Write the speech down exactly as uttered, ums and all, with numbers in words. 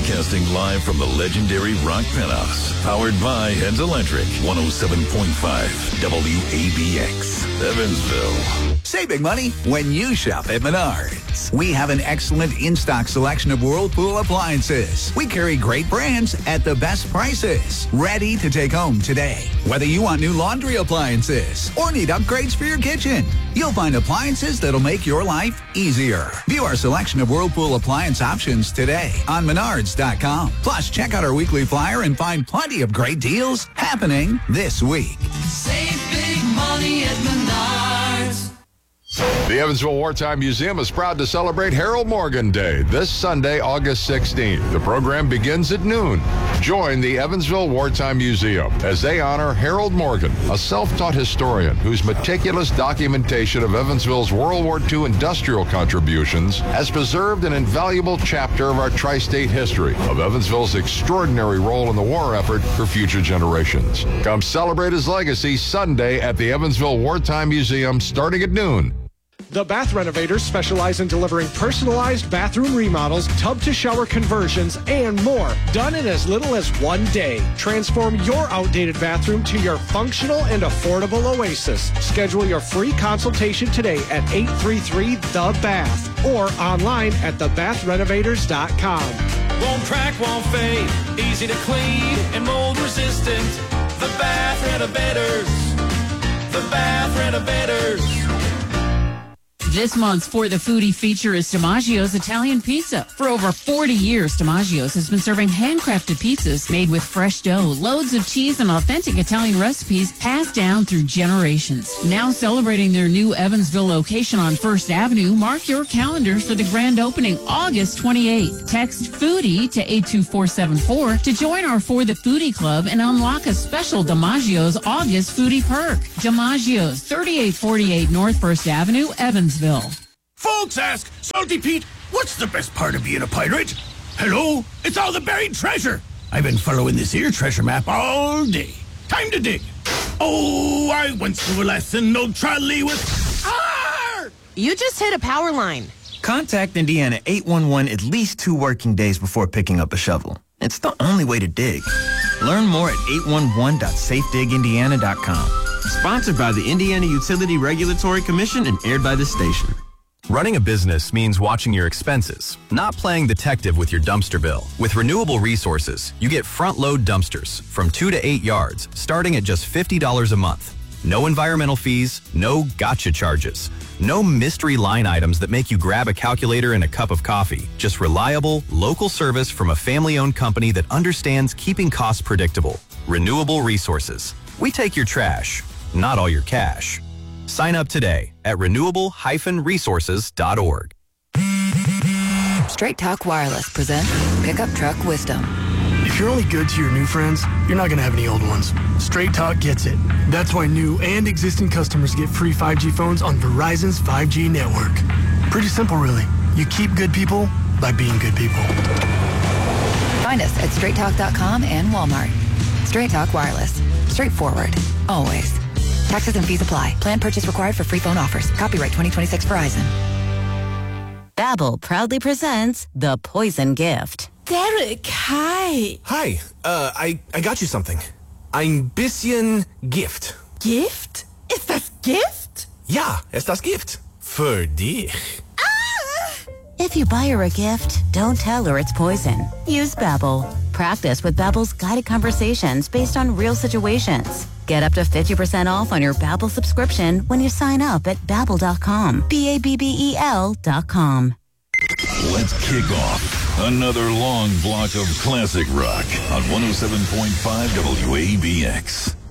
Broadcasting live from the legendary Rock Penthouse. Powered by Heads Electric. one oh seven point five W A B X. Evansville. Save big money when you shop at Menards. We have an excellent in-stock selection of Whirlpool appliances. We carry great brands at the best prices. Ready to take home today. Whether you want new laundry appliances or need upgrades for your kitchen, you'll find appliances that'll make your life easier. View our selection of Whirlpool appliance options today on Menards dot com. Plus, check out our weekly flyer and find plenty of great deals happening this week. Save big money at Menards. The Evansville Wartime Museum is proud to celebrate Harold Morgan Day this Sunday, August sixteenth. The program begins at noon. Join the Evansville Wartime Museum as they honor Harold Morgan, a self-taught historian whose meticulous documentation of Evansville's World War Two industrial contributions has preserved an invaluable chapter of our tri-state history of Evansville's extraordinary role in the war effort for future generations. Come celebrate his legacy Sunday at the Evansville Wartime Museum starting at noon. The Bath Renovators specialize in delivering personalized bathroom remodels, tub-to-shower conversions, and more, done in as little as one day. Transform your outdated bathroom to your functional and affordable oasis. Schedule your free consultation today at eight three three The Bath or online at the bath renovators dot com. Won't crack, won't fade, easy to clean and mold resistant. The Bath Renovators. The Bath Renovators. This month's For the Foodie feature is DiMaggio's Italian Pizza. For over forty years, DiMaggio's has been serving handcrafted pizzas made with fresh dough, loads of cheese, and authentic Italian recipes passed down through generations. Now celebrating their new Evansville location on First Avenue, mark your calendars for the grand opening August twenty-eighth. Text FOODIE to eight two four seven four to join our For the Foodie Club and unlock a special DiMaggio's August Foodie perk. DiMaggio's, thirty-eight forty-eight North First Avenue, Evansville. Folks ask, Salty Pete, what's the best part of being a pirate? Hello, it's all the buried treasure. I've been following this here treasure map all day. Time to dig. Oh, I once knew a lesson, no trolley with... Arr! You just hit a power line. Contact Indiana eight one one at least two working days before picking up a shovel. It's the only way to dig. Learn more at eight one one dot safe dig indiana dot com. Sponsored by the Indiana Utility Regulatory Commission and aired by this station. Running a business means watching your expenses, not playing detective with your dumpster bill. With Renewable Resources, you get front-load dumpsters from two to eight yards, starting at just fifty dollars a month. No environmental fees, no gotcha charges, no mystery line items that make you grab a calculator and a cup of coffee. Just reliable, local service from a family-owned company that understands keeping costs predictable. Renewable Resources. We take your trash, not all your cash. Sign up today at renewable dash resources dot org. Straight Talk Wireless presents Pickup Truck Wisdom. If you're only good to your new friends, you're not going to have any old ones. Straight Talk gets it. That's why new and existing customers get free five G phones on Verizon's five G network. Pretty simple, really. You keep good people by being good people. Find us at straight talk dot com and Walmart. Straight Talk Wireless. Straightforward. Always. Taxes and fees apply. Plan purchase required for free phone offers. Copyright twenty twenty-six Verizon. Babbel proudly presents The Poison Gift. Derek, hi. Hi. Uh, I, I got you something. Ein bisschen Gift. Gift? Ist das Gift? Ja, ist das Gift. Für dich. If you buy her a gift, don't tell her it's poison. Use Babbel. Practice with Babbel's guided conversations based on real situations. Get up to fifty percent off on your Babbel subscription when you sign up at babbel dot com. B A B B E L dot com. Let's kick off another long block of classic rock on one oh seven point five W A B X.